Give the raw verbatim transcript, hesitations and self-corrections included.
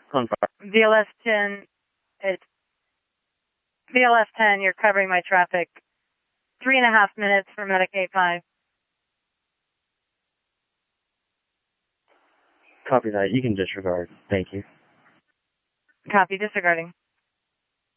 Confirm. V L S ten, it's V L S ten, you're covering my traffic. Three and a half minutes for Medic eight five. Copy that. You can disregard. Thank you. Copy, disregarding.